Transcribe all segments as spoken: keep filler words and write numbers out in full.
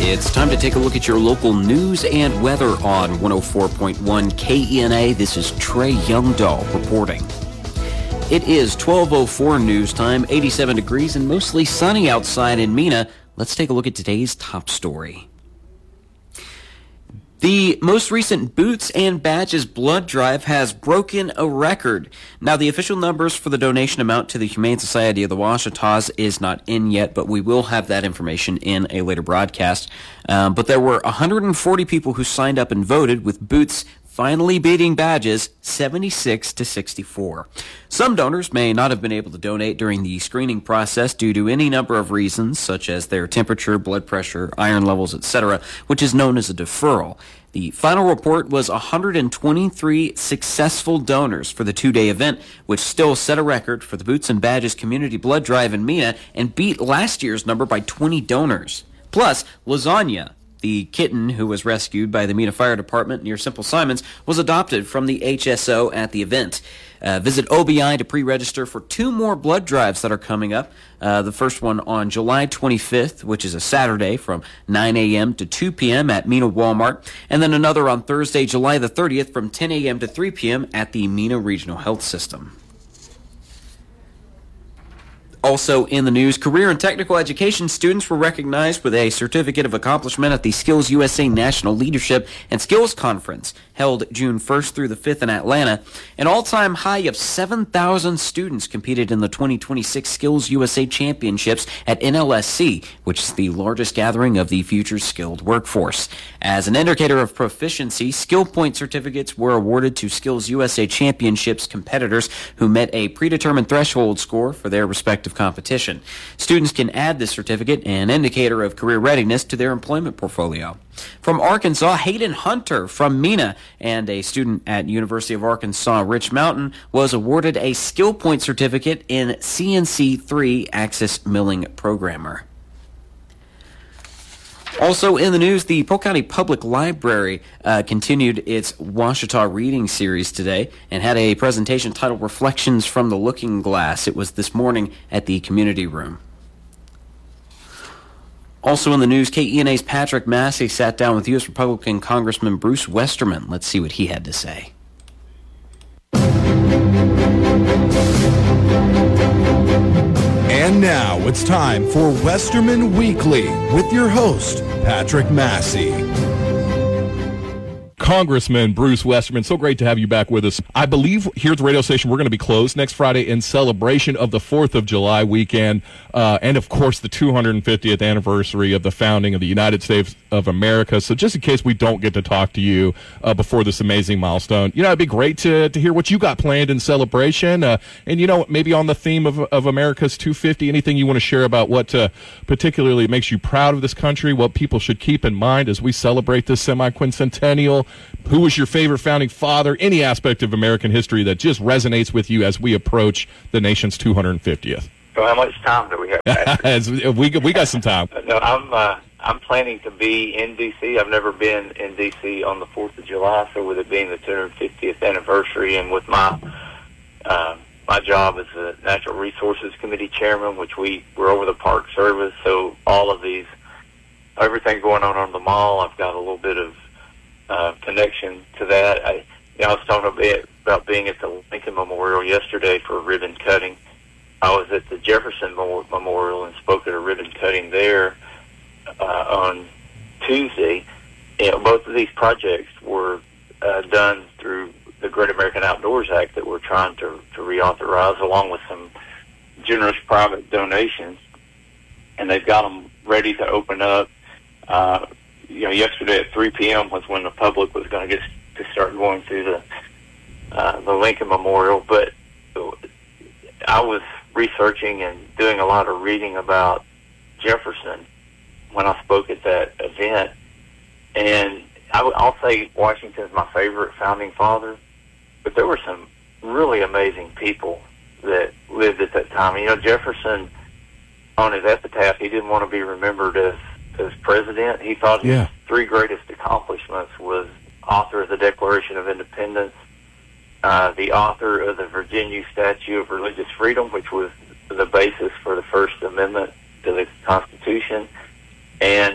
It's time to take a look at your local news and weather on one oh four point one K E N A. This is Trey Youngdahl reporting. It is twelve oh four news time, eighty-seven degrees and mostly sunny outside in Mena. Let's take a look at today's top story. The most recent Boots and Badges blood drive has broken a record. Now, the official numbers for the donation amount to the Humane Society of the Ouachitas is not in yet, but we will have that information in a later broadcast. Um, but there were one hundred forty people who signed up and voted, with Boots finally beating Badges seventy-six to sixty-four. Some donors may not have been able to donate during the screening process due to any number of reasons, such as their temperature, blood pressure, iron levels, et cetera, which is known as a deferral. The final report was one hundred twenty-three successful donors for the two-day event, which still set a record for the Boots and Badges Community Blood Drive in Mena and beat last year's number by twenty donors. Plus, Lasagna, the kitten who was rescued by the Mena Fire Department near Simple Simons, was adopted from the H S O at the event. Uh, visit O B I to pre-register for two more blood drives that are coming up. Uh, the first one on July twenty-fifth, which is a Saturday, from nine a.m. to two p.m. at Mena Walmart. And then another on Thursday, July the thirtieth, from ten a.m. to three p.m. at the Mena Regional Health System. Also in the news, career and technical education students were recognized with a Certificate of Accomplishment at the Skills U S A National Leadership and Skills Conference, held June first through the fifth in Atlanta. An all-time high of seven thousand students competed in the twenty twenty-six Skills U S A Championships at N L S C, which is the largest gathering of the future skilled workforce. As an indicator of proficiency, skill point certificates were awarded to Skills U S A Championships competitors who met a predetermined threshold score for their respective competition. Students can add this certificate, an indicator of career readiness, to their employment portfolio. From Arkansas, Hayden Hunter from Mena and a student at University of Arkansas Rich Mountain was awarded a skill point certificate in C N C three Axis Milling Programmer. Also in the news, the Polk County Public Library uh, continued its Ouachita reading series today and had a presentation titled Reflections from the Looking Glass. It was this morning at the community room. Also in the news, K E N A's Patrick Massey sat down with U S Republican Congressman Bruce Westerman. Let's see what he had to say. And now it's time for Westerman Weekly with your host, Patrick Massey. Congressman Bruce Westerman, so great to have you back with us. I believe here at the radio station we're going to be closed next Friday in celebration of the fourth of July weekend uh, and, of course, the two hundred fiftieth anniversary of the founding of the United States of America. So just in case we don't get to talk to you uh, before this amazing milestone, you know, it'd be great to to hear what you got planned in celebration. Uh, and, you know, maybe on the theme of, of America's two hundred fifty, anything you want to share about what uh, particularly makes you proud of this country, what people should keep in mind as we celebrate this semi-quincentennial. Who was your favorite founding father? Any aspect of American history that just resonates with you as we approach the nation's two hundred fiftieth. So how much time do we have? we we got some time. No, I'm uh, I'm planning to be in D C. I've never been in D C on the fourth of July, so with it being the two hundred fiftieth anniversary, and with my uh, my job as the Natural Resources Committee chairman, which we we're over the Park Service, so all of these everything going on on the mall, I've got a little bit of Uh, connection to that. I, you know, I was talking a bit about being at the Lincoln Memorial yesterday for ribbon cutting. I was at the Jefferson Memorial and spoke at a ribbon cutting there uh, on Tuesday. You know, both of these projects were uh, done through the Great American Outdoors Act that we're trying to, to reauthorize, along with some generous private donations, and they've got them ready to open up. Uh, You know, yesterday at three p.m. was when the public was going to get to start going through the uh, the Lincoln Memorial. But I was researching and doing a lot of reading about Jefferson when I spoke at that event, and I, I'll say Washington's my favorite founding father. But there were some really amazing people that lived at that time. You know, Jefferson, on his epitaph, he didn't want to be remembered as as president. He thought his yeah. three greatest accomplishments was author of the Declaration of Independence, uh, the author of the Virginia Statute of Religious Freedom, which was the basis for the First Amendment to the Constitution, and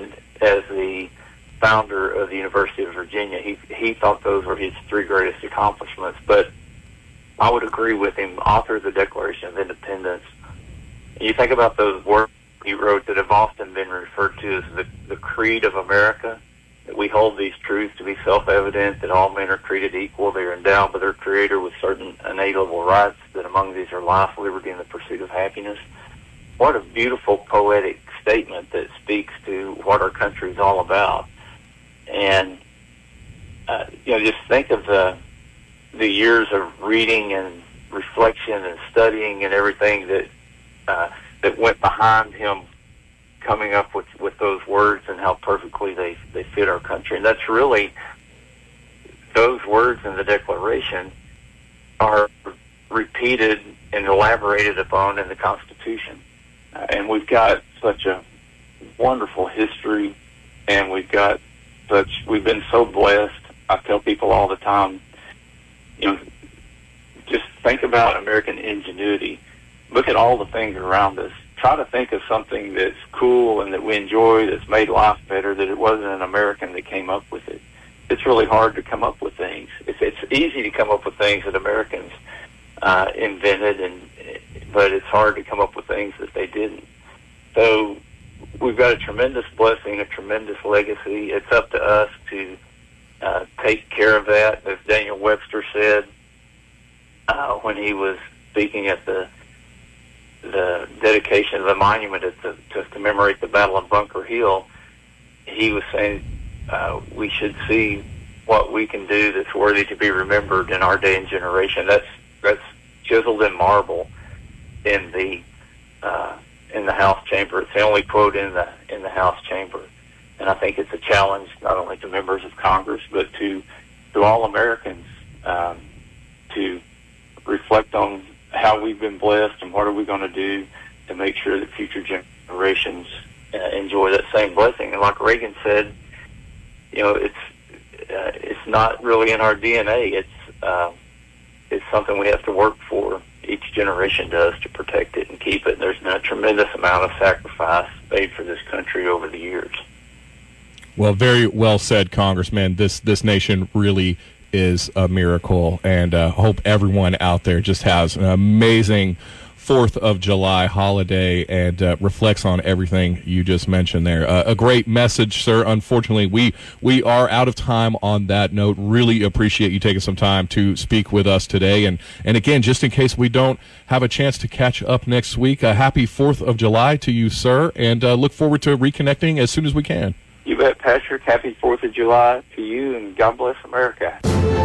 as the founder of the University of Virginia. He he thought those were his three greatest accomplishments. But I would agree with him, author of the Declaration of Independence. You think about those words he wrote that have often been referred to as the, the creed of America, that we hold these truths to be self-evident, that all men are created equal, they are endowed by their Creator with certain inalienable rights, that among these are life, liberty, and the pursuit of happiness. What a beautiful poetic statement that speaks to what our country is all about. And, uh, you know, just think of the the years of reading and reflection and studying and everything that uh, that went behind him coming up with, with those words and how perfectly they, they fit our country. And that's really, those words in the Declaration are repeated and elaborated upon in the Constitution. Uh, and we've got such a wonderful history, and we've got such, we've been so blessed. I tell people all the time, you know, just think about American ingenuity. Look at all the things around us. Try to think of something that's cool and that we enjoy, that's made life better, that it wasn't an American that came up with it. It's really hard to come up with things. It's, it's easy to come up with things that Americans uh, invented, and but it's hard to come up with things that they didn't. So we've got a tremendous blessing, a tremendous legacy. It's up to us to uh, take care of that. As Daniel Webster said uh, when he was speaking at the the dedication of the monument at the, to commemorate the Battle of Bunker Hill, he was saying uh, we should see what we can do that's worthy to be remembered in our day and generation. That's that's chiseled in marble in the uh, in the House chamber. It's the only quote in the in the House chamber, and I think it's a challenge not only to members of Congress but to to all Americans um, to reflect on how we've been blessed and what are we going to do to make sure that future generations uh, enjoy that same blessing. And like Reagan said, you know, it's uh, it's not really in our D N A. It's uh, it's something we have to work for. Each generation does to protect it and keep it. And there's been a tremendous amount of sacrifice made for this country over the years. Well, very well said, Congressman. This this nation really is a miracle, and uh, hope everyone out there just has an amazing fourth of July holiday and uh, reflects on everything you just mentioned there. Uh, a great message, sir. Unfortunately, we we are out of time on that note. Really appreciate you taking some time to speak with us today. And, and again, just in case we don't have a chance to catch up next week, a happy fourth of July to you, sir, and uh, look forward to reconnecting as soon as we can. You bet, Patrick. Happy fourth of July to you, and God bless America.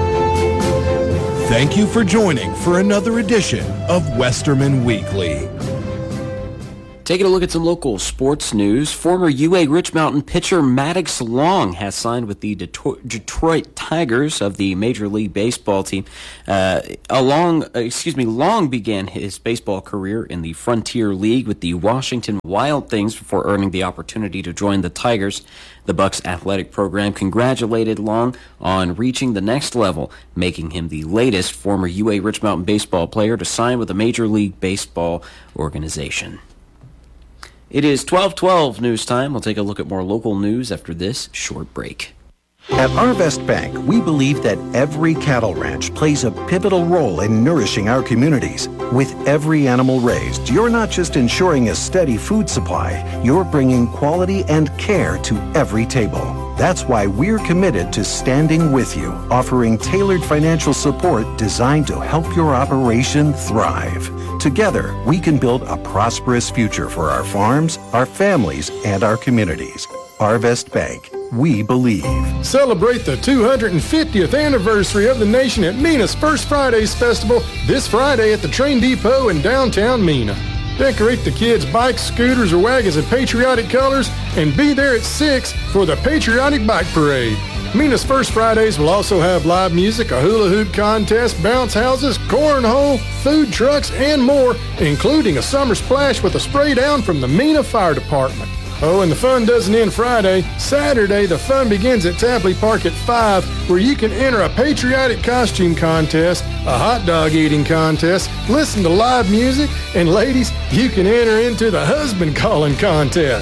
Thank you for joining for another edition of Westerman Weekly. Taking a look at some local sports news, former U A Rich Mountain pitcher Maddox Long has signed with the Detroit, Detroit Tigers of the Major League Baseball team. Uh, along, excuse me, Long began his baseball career in the Frontier League with the Washington Wild Things before earning the opportunity to join the Tigers. The Bucs athletic program congratulated Long on reaching the next level, making him the latest former U A Rich Mountain baseball player to sign with a Major League Baseball organization. It is twelve twelve news time. We'll take a look at more local news after this short break. At Arvest Bank, we believe that every cattle ranch plays a pivotal role in nourishing our communities. With every animal raised, you're not just ensuring a steady food supply, you're bringing quality and care to every table. That's why we're committed to standing with you, offering tailored financial support designed to help your operation thrive. Together, we can build a prosperous future for our farms, our families, and our communities. Arvest Bank. We believe. Celebrate the two hundred fiftieth anniversary of the nation at Mina's First Fridays Festival this Friday at the Train Depot in downtown Mina. Decorate the kids' bikes, scooters, or wagons in patriotic colors and be there at six for the Patriotic Bike Parade. Mina's First Fridays will also have live music, a hula hoop contest, bounce houses, cornhole, food trucks, and more, including a summer splash with a spray down from the Mina Fire Department. Oh, and the fun doesn't end Friday. Saturday, the fun begins at Tapley Park at five, where you can enter a patriotic costume contest, a hot dog eating contest, listen to live music, and ladies, you can enter into the husband calling contest.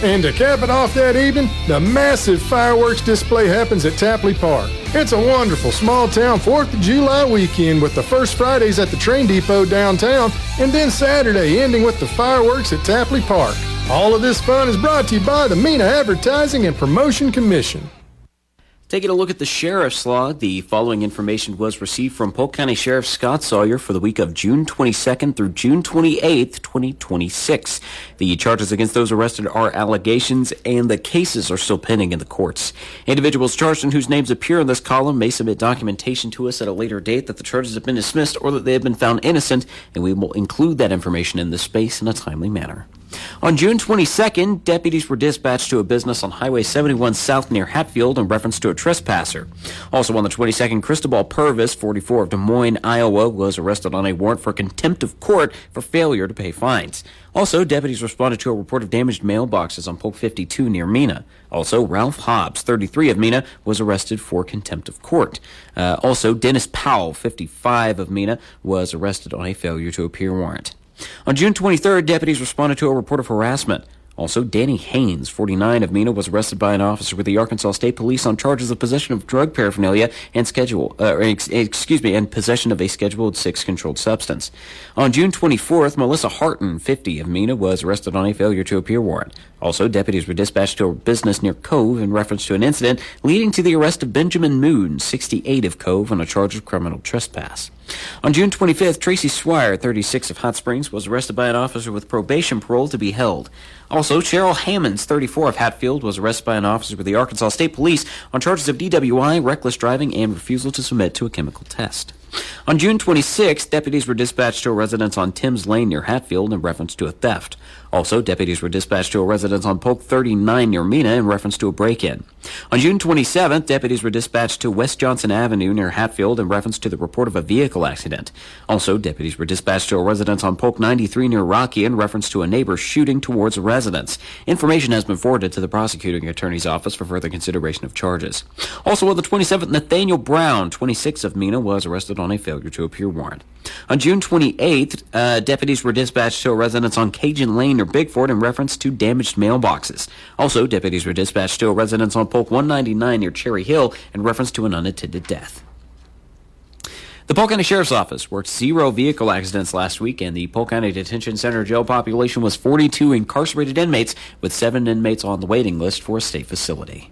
And to cap it off that evening, the massive fireworks display happens at Tapley Park. It's a wonderful small-town fourth of July weekend with the first Fridays at the train depot downtown and then Saturday ending with the fireworks at Tapley Park. All of this fun is brought to you by the MENA Advertising and Promotion Commission. Taking a look at the Sheriff's Log, the following information was received from Polk County Sheriff Scott Sawyer for the week of June twenty-second through June twenty-eighth, twenty twenty-six. The charges against those arrested are allegations, and the cases are still pending in the courts. Individuals charged and whose names appear in this column may submit documentation to us at a later date that the charges have been dismissed or that they have been found innocent, and we will include that information in this space in a timely manner. On June twenty-second, deputies were dispatched to a business on Highway seventy-one South near Hatfield in reference to a trespasser. Also on the twenty-second, Cristobal Purvis, forty-four, of Des Moines, Iowa, was arrested on a warrant for contempt of court for failure to pay fines. Also, deputies responded to a report of damaged mailboxes on Polk fifty-two near Mena. Also, Ralph Hobbs, thirty-three, of Mena, was arrested for contempt of court. Uh, also, Dennis Powell, fifty-five, of Mena, was arrested on a failure to appear warrant. On June twenty-third, deputies responded to a report of harassment. Also, Danny Haynes, forty-nine, of Mena, was arrested by an officer with the Arkansas State Police on charges of possession of drug paraphernalia and schedule, uh, ex- excuse me, and possession of a Scheduled six controlled substance. On June twenty-fourth, Melissa Harton, fifty, of Mena, was arrested on a failure to appear warrant. Also, deputies were dispatched to a business near Cove in reference to an incident leading to the arrest of Benjamin Moon, sixty-eight, of Cove, on a charge of criminal trespass. On June twenty-fifth, Tracy Swire, thirty-six, of Hot Springs, was arrested by an officer with probation parole to be held. Also, Cheryl Hammonds, thirty-four, of Hatfield, was arrested by an officer with the Arkansas State Police on charges of D W I, reckless driving, and refusal to submit to a chemical test. On June twenty-sixth, deputies were dispatched to a residence on Timms Lane near Hatfield in reference to a theft. Also, deputies were dispatched to a residence on Polk thirty-nine near Mena in reference to a break-in. On June twenty-seventh, deputies were dispatched to West Johnson Avenue near Hatfield in reference to the report of a vehicle accident. Also, deputies were dispatched to a residence on Polk ninety-three near Rocky in reference to a neighbor shooting towards a residence. Information has been forwarded to the prosecuting attorney's office for further consideration of charges. Also, on the twenty-seventh, Nathaniel Brown, twenty-six, of Mena, was arrested on a failure to appear warrant. On June twenty-eighth, uh, deputies were dispatched to a residence on Cajun Lane near Bigford in reference to damaged mailboxes. Also, deputies were dispatched to a residence on Polk one ninety-nine near Cherry Hill in reference to an unattended death. The Polk County Sheriff's Office worked zero vehicle accidents last week, and the Polk County Detention Center jail population was forty-two incarcerated inmates, with seven inmates on the waiting list for a state facility.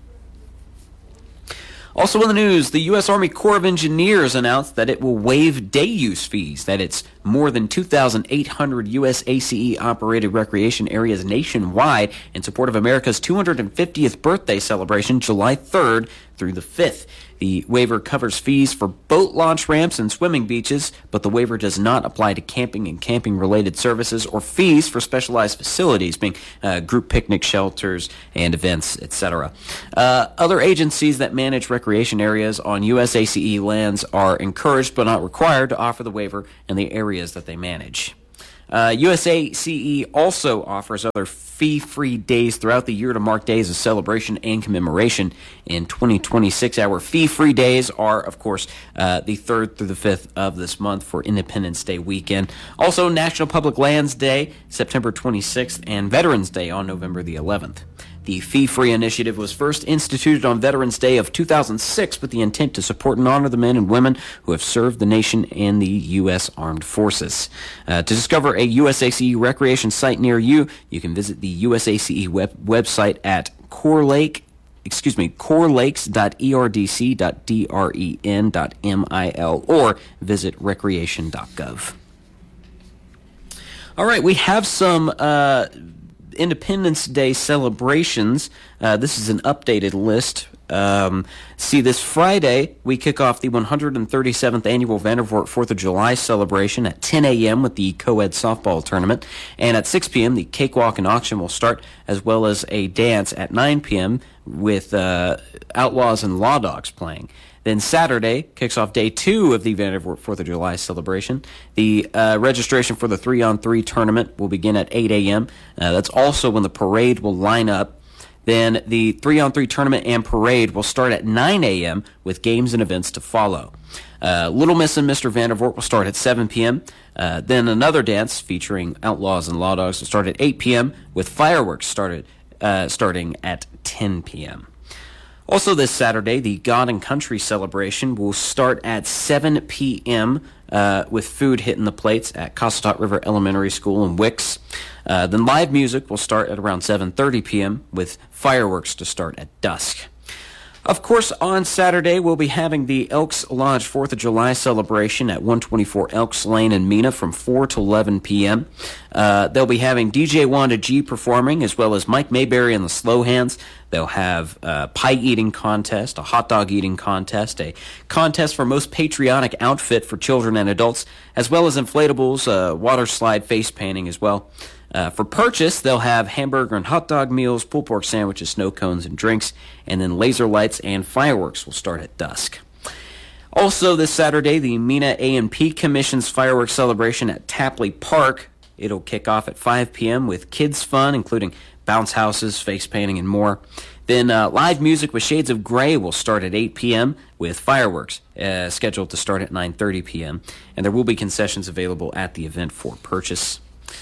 Also in the news, the U S Army Corps of Engineers announced that it will waive day use fees at its more than two thousand eight hundred U S A C E-operated recreation areas nationwide in support of America's two hundred fiftieth birthday celebration, July third through the fifth. The waiver covers fees for boat launch ramps and swimming beaches, but the waiver does not apply to camping and camping-related services or fees for specialized facilities, being uh, group picnic shelters and events, et cetera. Uh, other agencies that manage recreation areas on U S A C E lands are encouraged but not required to offer the waiver in the areas that they manage. Uh, U S A C E also offers other fee-free days throughout the year to mark days of celebration and commemoration. In twenty twenty-six, our fee-free days are, of course, uh, the third through the fifth of this month for Independence Day weekend. Also, National Public Lands Day, September twenty-sixth, and Veterans Day on November the eleventh. The fee-free initiative was first instituted on Veterans Day of two thousand six with the intent to support and honor the men and women who have served the nation and the U S Armed Forces. Uh, to discover a U S A C E recreation site near you, you can visit the U S A C E web- website at Core Lake, excuse me, core lakes dot e r d c dot d r e n dot m i l or visit recreation dot gov. All right, we have some Uh, Independence Day celebrations. Uh, this is an updated list. Um, see, this Friday, we kick off the one hundred thirty-seventh Annual Vandervoort fourth of July celebration at ten a.m. with the co-ed softball tournament. And at six p.m., the cakewalk and auction will start, as well as a dance at nine p.m. with uh, Outlaws and Law Dogs playing. Then Saturday kicks off day two of the Vandervoort fourth of July celebration. The uh, registration for the three-on-three tournament will begin at eight a.m. Uh, that's also when the parade will line up. Then the three-on-three tournament and parade will start at nine a.m. with games and events to follow. Uh, Little Miss and Mister Vandervoort will start at seven p.m. Uh, then another dance featuring Outlaws and Law Dogs will start at eight p.m. with fireworks started uh, starting at ten p.m. Also this Saturday, the God and Country celebration will start at seven p.m. Uh, with food hitting the plates at Cossatot River Elementary School in Wicks. Uh, then live music will start at around seven thirty p.m. with fireworks to start at dusk. Of course, on Saturday, we'll be having the Elks Lodge fourth of July celebration at one twenty-four Elks Lane in Mena from four to eleven p.m. Uh, they'll be having D J Wanda G performing, as well as Mike Mayberry and the Slow Hands. They'll have a pie eating contest, a hot dog eating contest, a contest for most patriotic outfit for children and adults, as well as inflatables, uh, water slide face painting as well. Uh, for purchase, they'll have hamburger and hot dog meals, pulled pork sandwiches, snow cones, and drinks, and then laser lights and fireworks will start at dusk. Also this Saturday, the Mena A and P Commission's fireworks celebration at Tapley Park. It'll kick off at five p.m. with kids' fun, including bounce houses, face painting, and more. Then uh, live music with Shades of Grey will start at eight p.m. with fireworks uh, scheduled to start at nine thirty p.m. And there will be concessions available at the event for purchase.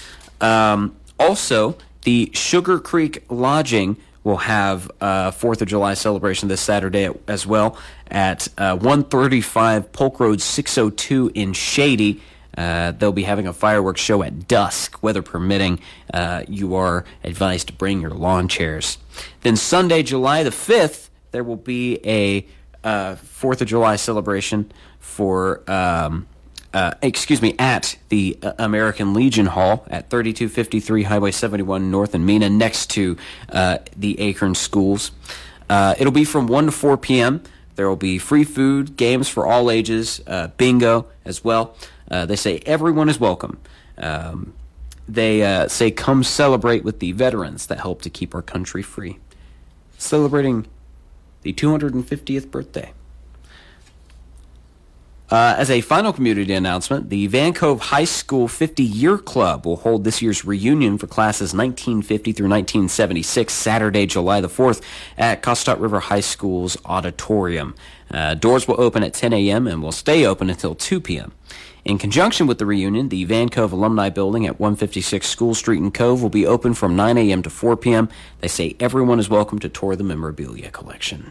Um, also, the Sugar Creek Lodging will have a fourth of July celebration this Saturday as well at uh, one thirty-five Polk Road six oh two in Shady. Uh, they'll be having a fireworks show at dusk, weather permitting. Uh, you are advised to bring your lawn chairs. Then Sunday, July the fifth, there will be a uh, fourth of July celebration for... Um, Uh, excuse me, at the uh, American Legion Hall at thirty-two fifty-three Highway seventy-one North in Mena, next to uh, the Akron schools. Uh, it'll be from one to four p.m. There will be free food, games for all ages, uh, bingo as well. Uh, they say everyone is welcome. Um, they uh, say come celebrate with the veterans that help to keep our country free. Celebrating the two hundred fiftieth birthday. Uh, as a final community announcement, the Vancouver High School fifty-year Club will hold this year's reunion for classes nineteen fifty through nineteen seventy-six, Saturday, July the fourth, at Cossatot River High School's auditorium. Uh, doors will open at ten a.m. and will stay open until two p.m. In conjunction with the reunion, the Vancouver Alumni Building at one fifty-six School Street in Cove will be open from nine a.m. to four p.m. They say everyone is welcome to tour the memorabilia collection.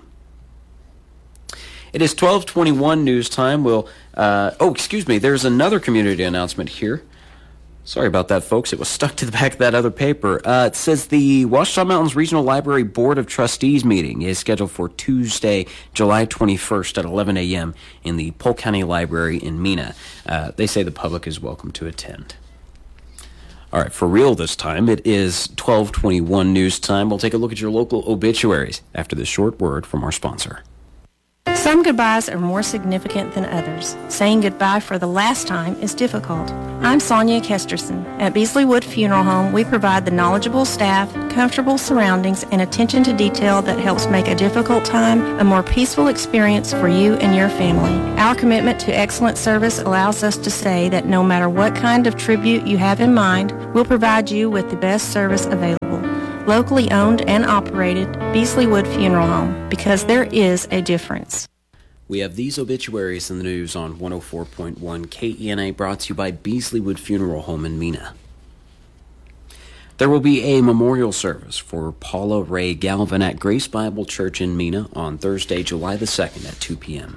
It is twelve twenty-one news time. We'll, uh, oh, excuse me, there's another community announcement here. Sorry about that, folks. It was stuck to the back of that other paper. Uh, it says the Ouachita Mountains Regional Library Board of Trustees meeting is scheduled for Tuesday, July twenty-first at eleven a.m. in the Polk County Library in Mena. Uh, they say the public is welcome to attend. All right, for real this time, it is twelve twenty-one news time. We'll take a look at your local obituaries after this short word from our sponsor. Some goodbyes are more significant than others. Saying goodbye for the last time is difficult. I'm Sonia Kesterson. At Beasley Wood Funeral Home, we provide the knowledgeable staff, comfortable surroundings, and attention to detail that helps make a difficult time a more peaceful experience for you and your family. Our commitment to excellent service allows us to say that no matter what kind of tribute you have in mind, we'll provide you with the best service available. Locally owned and operated, Beasley Wood Funeral Home, because there is a difference. We have these obituaries in the news on one oh four point one K E N A, brought to you by Beasley Wood Funeral Home in Mena. There will be a memorial service for Paula Ray Galvin at Grace Bible Church in Mena on Thursday, July the second at two p.m.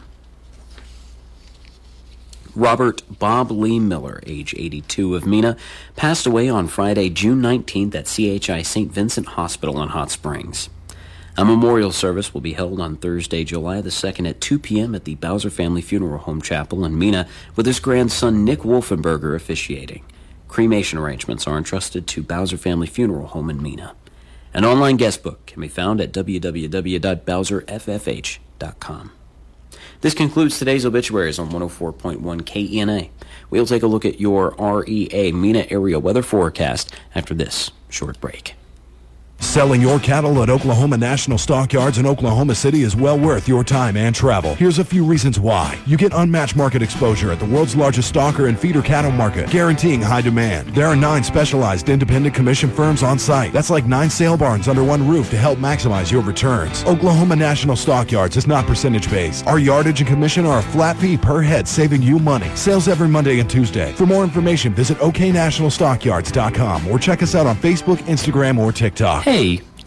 Robert Bob Lee Miller, age eighty-two, of Mena, passed away on Friday, June nineteenth at C H I Saint Vincent Hospital in Hot Springs. A memorial service will be held on Thursday, July the second at two p.m. at the Bowser Family Funeral Home Chapel in Mena, with his grandson Nick Wolfenberger officiating. Cremation arrangements are entrusted to Bowser Family Funeral Home in Mena. An online guest book can be found at w w w dot bowser f f h dot com. This concludes today's obituaries on one oh four point one K E N A. We'll take a look at your R E A Mena area weather forecast after this short break. Selling your cattle at Oklahoma National Stockyards in Oklahoma City is well worth your time and travel. Here's a few reasons why. You get unmatched market exposure at the world's largest stalker and feeder cattle market, guaranteeing high demand. There are nine specialized independent commission firms on site. That's like nine sale barns under one roof to help maximize your returns. Oklahoma National Stockyards is not percentage-based. Our yardage and commission are a flat fee per head, saving you money. Sales every Monday and Tuesday. For more information, visit o k national stockyards dot com or check us out on Facebook, Instagram, or TikTok. Hey,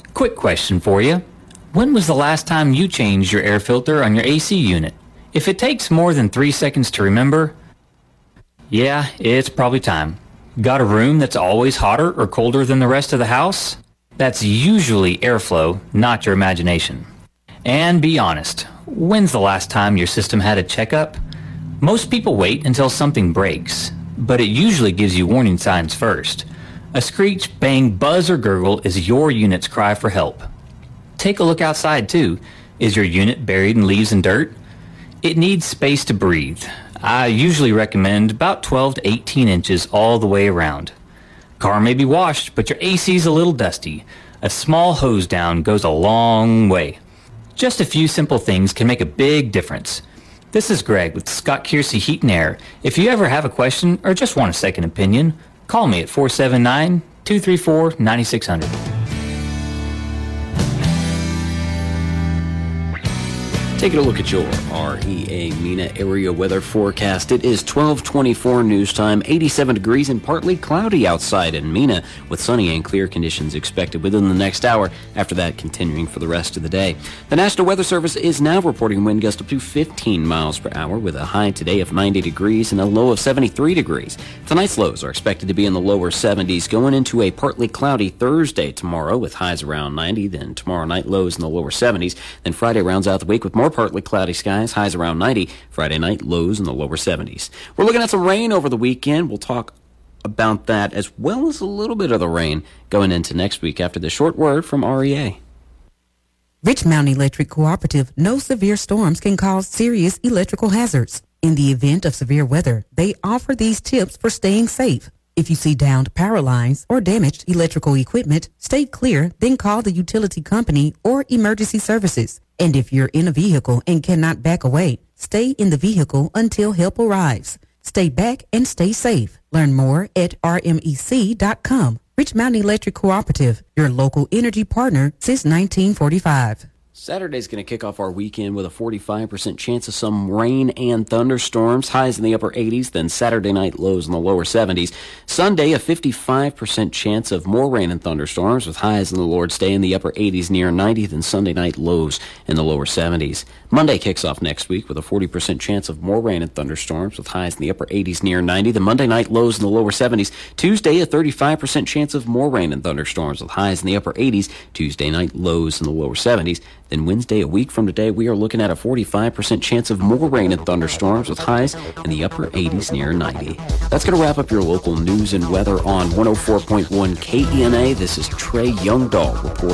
Quick question for you. When was the last time you changed your air filter on your A C unit? If it takes more than three seconds to remember, yeah, it's probably time. Got a room that's always hotter or colder than the rest of the house? That's usually airflow, not your imagination. And be honest, when's the last time your system had a checkup? Most people wait until something breaks, but it usually gives you warning signs first. A screech, bang, buzz, or gurgle is your unit's cry for help. Take a look outside, too. Is your unit buried in leaves and dirt? It needs space to breathe. I usually recommend about twelve to eighteen inches all the way around. Car may be washed, but your A C's a little dusty. A small hose down goes a long way. Just a few simple things can make a big difference. This is Greg with Scott Kiersey Heat and Air. If you ever have a question or just want a second opinion, call me at four seven nine, two three four, nine six zero zero. Taking a look at your R E A MENA area weather forecast. It is twelve twenty-four news time, eighty-seven degrees and partly cloudy outside in MENA, with sunny and clear conditions expected within the next hour, after that continuing for the rest of the day. The National Weather Service is now reporting wind gusts up to fifteen miles per hour, with a high today of ninety degrees and a low of seventy-three degrees. Tonight's lows are expected to be in the lower seventies, going into a partly cloudy Thursday tomorrow with highs around ninety, then tomorrow night lows in the lower seventies. Then Friday rounds out the week with more partly cloudy skies, highs around ninety. Friday night, lows in the lower seventies. We're looking at some rain over the weekend. We'll talk about that as well as a little bit of the rain going into next week after the short word from R E A. Rich Mountain Electric Cooperative knows severe storms can cause serious electrical hazards. In the event of severe weather, they offer these tips for staying safe. If you see downed power lines or damaged electrical equipment, stay clear, then call the utility company or emergency services. And if you're in a vehicle and cannot back away, stay in the vehicle until help arrives. Stay back and stay safe. Learn more at R M E C dot com. Rich Mountain Electric Cooperative, your local energy partner since nineteen forty-five. Saturday's going to kick off our weekend with a forty-five percent chance of some rain and thunderstorms, highs in the upper eighties, then Saturday night lows in the lower seventies. Sunday, a fifty-five percent chance of more rain and thunderstorms, with highs in the Lord's Day in the upper eighties near ninety, then Sunday night lows in the lower seventies. Monday kicks off next week with a forty percent chance of more rain and thunderstorms, with highs in the upper eighties near ninety, then Monday night lows in the lower seventies. Tuesday, a thirty-five percent chance of more rain and thunderstorms, with highs in the upper eighties. Tuesday night lows in the lower seventies. Then Wednesday, a week from today, we are looking at a forty-five percent chance of more rain and thunderstorms, with highs in the upper eighties near ninety. That's going to wrap up your local news and weather on one oh four point one K E N A. This is Trey Youngdahl reporting.